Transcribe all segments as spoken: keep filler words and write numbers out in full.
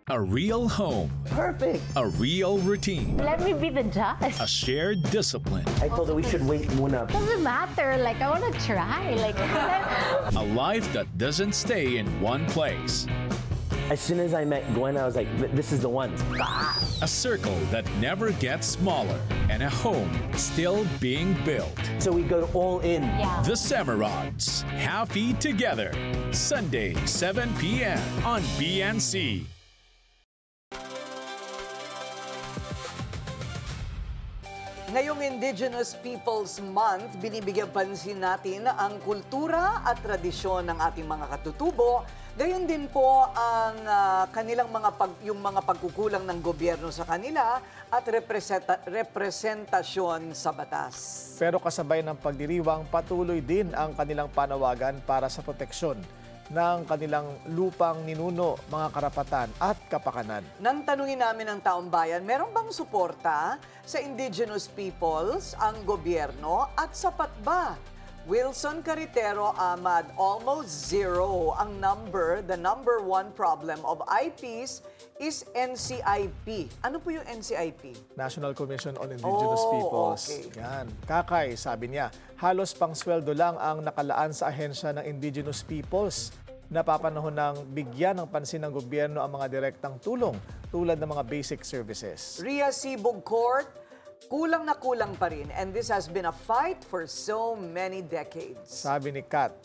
A real home, Perfect. a real routine, Let me be the judge. a shared discipline, I told her we should wait muna. Doesn't matter. Like, I want to try. Like, a life that doesn't stay in one place, As soon as I met Gwen, I was like, this is the one. a circle that never gets smaller, and a home still being built. So we go all in. yeah. The Samarods, Happy Together, Sunday, seven p.m. on B N C. Ngayong Indigenous Peoples Month, binibigyan pansin natin ang kultura at tradisyon ng ating mga katutubo. Gayon din po ang ah, kanilang mga pag, yung mga pagkukulang ng gobyerno sa kanila at representa, representasyon sa batas. Pero kasabay ng pagdiriwang, patuloy din ang kanilang panawagan para sa proteksyon ng kanilang lupang ninuno, mga karapatan at kapakanan. Nang tanungin namin ang taong bayan, meron bang suporta sa Indigenous Peoples ang gobyerno at sapat ba? Wilson Carretero Ahmad, almost zero ang number. The number one problem of I Ps is N C I P. Ano po yung N C I P? National Commission on Indigenous Oh, Peoples. okay. Yan. Kakay, sabi niya, halos pang sweldo lang ang nakalaan sa ahensya ng Indigenous Peoples. Napapanahon ng bigyan ng pansin ng gobyerno ang mga direktang tulong tulad ng mga basic services. Ria Sibog Court, kulang na kulang pa rin. And this has been a fight for so many decades. Sabi ni Kat,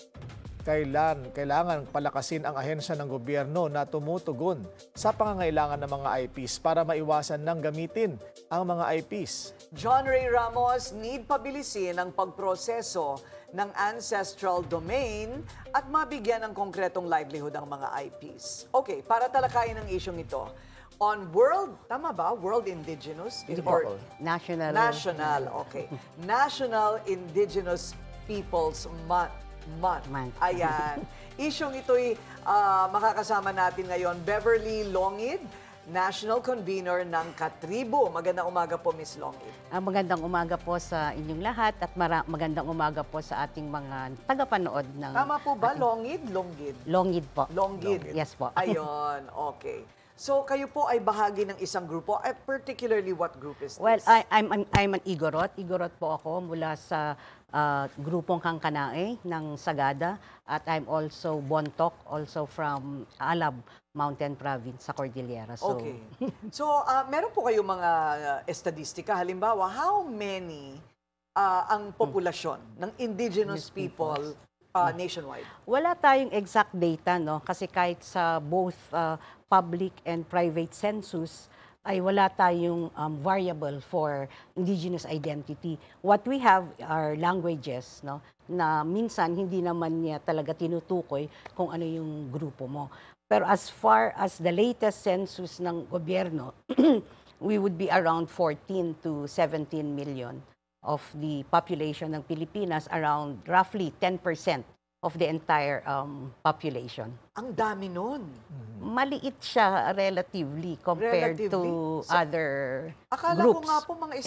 kailan, kailangan palakasin ang ahensya ng gobyerno na tumutugon sa pangangailangan ng mga I Ps para maiwasan ng gamitin ang mga I Ps. John Ray Ramos, need pabilisin ang pagproseso ng ancestral domain at mabigyan ng konkretong livelihood ang mga I Ps. Okay, para talakayin ang isyong ito, on World, tama ba? World Indigenous? Hindi Or- po. National. National, okay. National Indigenous Peoples Month. Month. Month. Ayan. Isyong ito'y ah, makakasama natin ngayon, Beverly Longid, National Convener ng Katribo. Magandang umaga po, Miss Longid. Ah, magandang umaga po sa inyong lahat at mara- magandang umaga po sa ating mga tagapanood ng Tama po ba? Longid? Longid? Longid po. Longid. Yes po. Ayun, okay. So, kayo po ay bahagi ng isang grupo. Eh, particularly, what group is this? Well, I, I'm, I'm, I'm an Igorot. Igorot po ako mula sa ah, grupong Kangkanae ng Sagada. At I'm also Bontok, also from Alab Mountain Province sa Cordillera. So, Okay. So, ah, meron po kayo mga ah, estadistika. Halimbawa, how many ah, ang populasyon ng indigenous people ah, nationwide? wala tayong exact data, no? Kasi kahit sa both uh, public and private census, ay wala tayong um, variable for indigenous identity. What we have are languages, no? Na minsan hindi naman niya talaga tinutukoy kung ano yung grupo mo. Pero as far as the latest census ng gobyerno, we would be around fourteen to seventeen million of the population ng Pilipinas, around roughly ten percent of the entire um, population. Ang dami nun. Maliit siya relatively compared Relatively? to Sa- other Akala groups. ko nga po mga